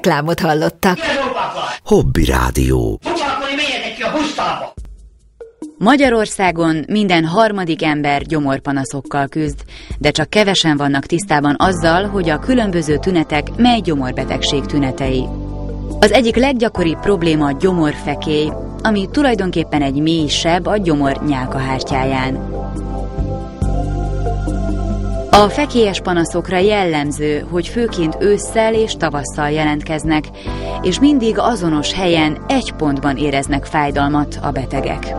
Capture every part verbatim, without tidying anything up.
Reklámot hallottak. Hobby Rádió. Magyarországon minden harmadik ember gyomorpanaszokkal küzd, de csak kevesen vannak tisztában azzal, hogy a különböző tünetek mely gyomorbetegség tünetei. Az egyik leggyakoribb probléma a gyomorfekély, ami tulajdonképpen egy mély seb a gyomor nyálkahártyáján. A fekélyes panaszokra jellemző, hogy főként ősszel és tavasszal jelentkeznek, és mindig azonos helyen, egy pontban éreznek fájdalmat a betegek.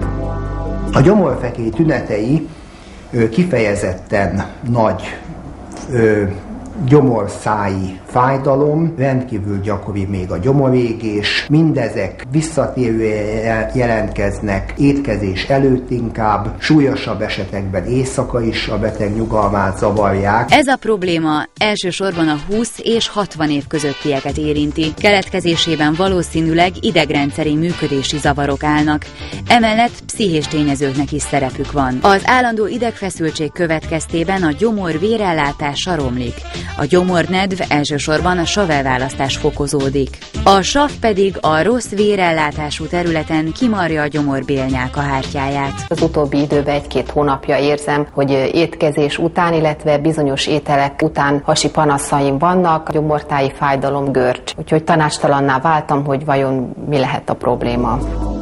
A gyomorfekély tünetei ö, kifejezetten nagy ö, gyomorszáji fájdalom, rendkívül gyakori még a gyomorégés, mindezek visszatérően jelentkeznek étkezés előtt inkább, súlyosabb esetekben éjszaka is a beteg nyugalmát zavarják. Ez a probléma elsősorban a húsz és hatvan év közöttieket érinti. Keletkezésében valószínűleg idegrendszeri működési zavarok állnak, emellett pszichés tényezőknek is szerepük van. Az állandó idegfeszültség következtében a gyomor vérellátása romlik. A gyomornedv elsősorban a savelválasztás fokozódik. A sav pedig a rossz vérellátású területen kimarja a gyomor bélnyálkahártyáját. Az utóbbi időben egy-két hónapja érzem, hogy étkezés után, illetve bizonyos ételek után hasi panaszaim vannak, gyomortáji fájdalom, görcs. Úgyhogy tanácstalanná váltam, hogy vajon mi lehet a probléma.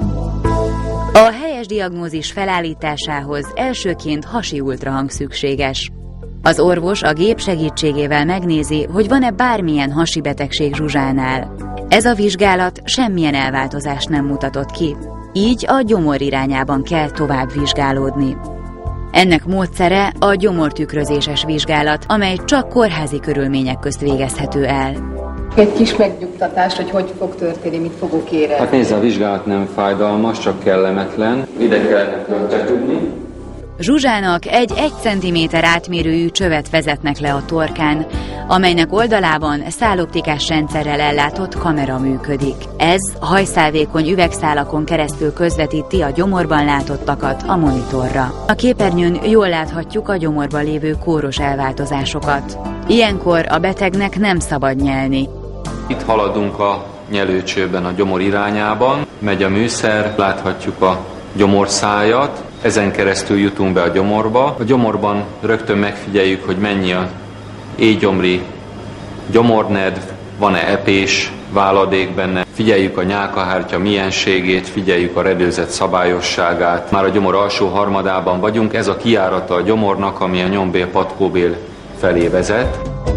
A helyes diagnózis felállításához elsőként hasi ultrahang szükséges. Az orvos a gép segítségével megnézi, hogy van-e bármilyen hasi betegség Zsuzsánál. Ez a vizsgálat semmilyen elváltozást nem mutatott ki, így a gyomor irányában kell tovább vizsgálódni. Ennek módszere a gyomortükrözéses vizsgálat, amely csak kórházi körülmények közt végezhető el. Egy kis megnyugtatás, hogy hogy fog történni, mit fogok érezni. Hát nézze, a vizsgálat nem fájdalmas, csak kellemetlen. Ide kellene töltve tudni. Zsuzsának egy egy centiméter átmérőjű csövet vezetnek le a torkán, amelynek oldalában száloptikás rendszerrel ellátott kamera működik. Ez hajszálvékony üvegszálakon keresztül közvetíti a gyomorban látottakat a monitorra. A képernyőn jól láthatjuk a gyomorban lévő kóros elváltozásokat. Ilyenkor a betegnek nem szabad nyelni. Itt haladunk a nyelőcsőben a gyomor irányában, megy a műszer, láthatjuk a gyomorszájat, ezen keresztül jutunk be a gyomorba. A gyomorban rögtön megfigyeljük, hogy mennyi a éjgyomri gyomornedv, van-e epés váladék benne, figyeljük a nyálkahártya mienségét, figyeljük a redőzet szabályosságát. Már a gyomor alsó harmadában vagyunk, ez a kijárata a gyomornak, ami a nyombél-patkóbél felé vezet.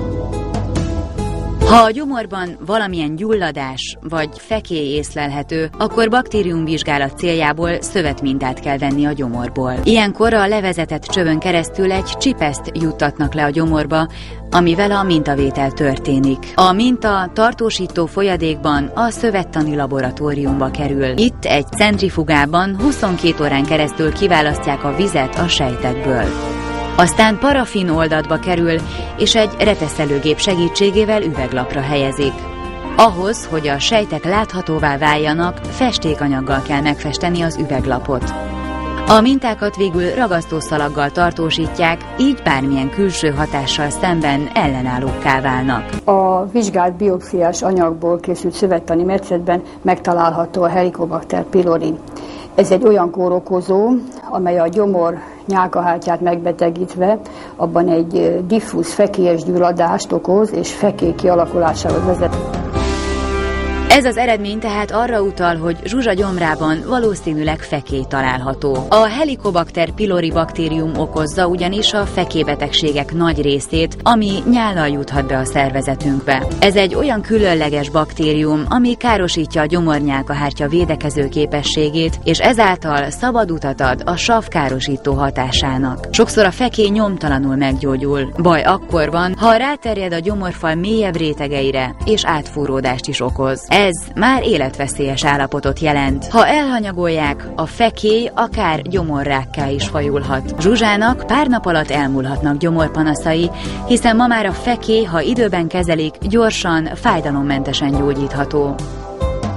Ha a gyomorban valamilyen gyulladás vagy fekély észlelhető, akkor baktériumvizsgálat céljából szövetmintát kell venni a gyomorból. Ilyenkor a levezetett csövön keresztül egy csipeszt juttatnak le a gyomorba, amivel a mintavétel történik. A minta tartósító folyadékban a szövettani laboratóriumba kerül. Itt egy centrifugában huszonkét órán keresztül kiválasztják a vizet a sejtekből. Aztán parafin oldatba kerül, és egy reteszelőgép segítségével üveglapra helyezik. Ahhoz, hogy a sejtek láthatóvá váljanak, festékanyaggal kell megfesteni az üveglapot. A mintákat végül ragasztószalaggal tartósítják, így bármilyen külső hatással szemben ellenállókká válnak. A vizsgált biopsziás anyagból készült szövettani metszetben megtalálható a Helicobacter pylori. Ez egy olyan kórokozó, amely a gyomor nyálkahártyát megbetegítve abban egy diffúz fekélyes gyulladást okoz és fekély kialakulásához vezet. Ez az eredmény tehát arra utal, hogy Zsuzsa gyomrában valószínűleg fekély található. A Helicobacter pylori baktérium okozza ugyanis a fekélybetegségek nagy részét, ami nyállal juthat be a szervezetünkbe. Ez egy olyan különleges baktérium, ami károsítja a gyomornyálkahártya védekező képességét, és ezáltal szabad utat ad a sav károsító hatásának. Sokszor a fekély nyomtalanul meggyógyul. Baj akkor van, ha ráterjed a gyomorfal mélyebb rétegeire, és átfúródást is okoz. Ez már életveszélyes állapotot jelent. Ha elhanyagolják, a fekély akár gyomorrákká is fajulhat. Zsuzsának pár nap alatt elmúlhatnak gyomorpanaszai, hiszen ma már a fekély, ha időben kezelik, gyorsan, fájdalommentesen gyógyítható.